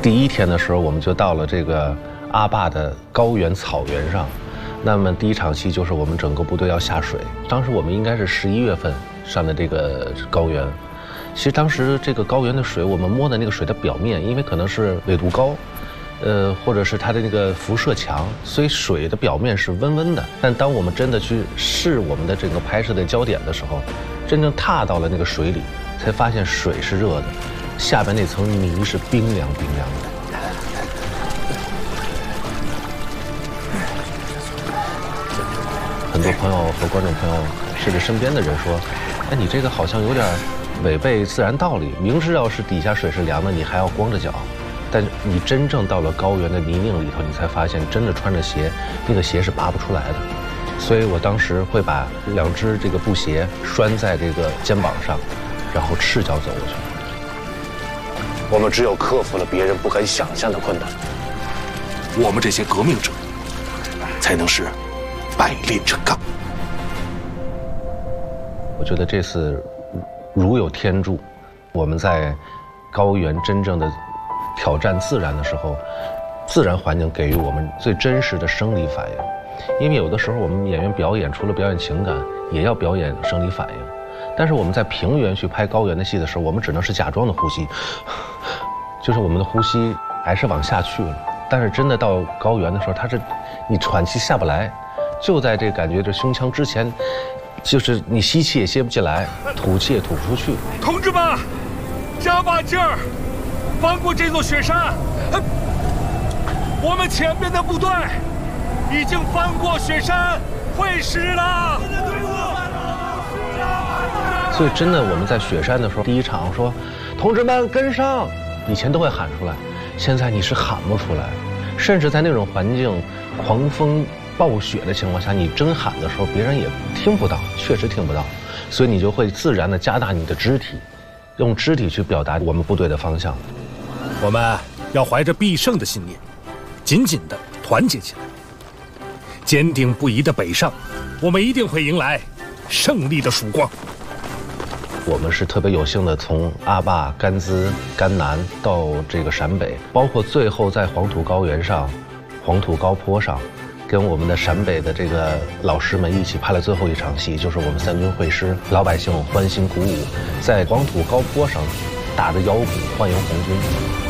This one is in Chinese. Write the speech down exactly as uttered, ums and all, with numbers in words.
第一天的时候，我们就到了这个阿坝的高原草原上。那么第一场戏就是我们整个部队要下水。当时我们应该是十一月份上的这个高原。其实当时这个高原的水，我们摸的那个水的表面，因为可能是纬度高，呃，或者是它的那个辐射强，所以水的表面是温温的。但当我们真的去试我们的整个拍摄的焦点的时候，真正踏到了那个水里，才发现水是热的，下边那层泥是冰凉冰凉的。很多朋友和观众朋友，甚至身边的人说：“哎，你这个好像有点违背自然道理。明知道是底下水是凉的，你还要光着脚。但你真正到了高原的泥泞里头，你才发现，真的穿着鞋，那个鞋是拔不出来的。所以我当时会把两只这个布鞋拴在这个肩膀上，然后赤脚走过去。 我们只有克服了别人不敢想象的困难， 我们这些革命者才能是百炼成钢。 我觉得这次如有天助，我们在高原真正的挑战自然的时候，自然环境给予我们最真实的生理反应。因为有的时候我们演员表演除了表演情感，也要表演生理反应。但是我们在平原去拍高原的戏的时候，我们只能是假装的呼吸，就是我们的呼吸还是往下去了。但是真的到高原的时候，它是你喘气下不来，就在这个感觉这胸腔之前，就是你吸气也吸不进来，吐气也吐不出去。 同志们，加把劲儿，翻过这座雪山。我们前边的部队已经翻过雪山，会师了。 所以真的，我们在雪山的时候，第一场说，同志们跟上，以前都会喊出来，现在你是喊不出来，甚至在那种环境，狂风暴雪的情况下，你真喊的时候，别人也听不到，确实听不到，所以你就会自然的加大你的肢体，用肢体去表达我们部队的方向。 我们要怀着必胜的信念，紧紧地团结起来，坚定不移地北上，我们一定会迎来胜利的曙光。 我们是特别有幸的，从阿坝、甘孜、甘南到这个陕北，包括最后在黄土高原上、黄土高坡上，跟我们的陕北的这个老师们一起拍了最后一场戏，就是我们三军会师，老百姓欢欣鼓舞，在黄土高坡上打着腰鼓欢迎红军。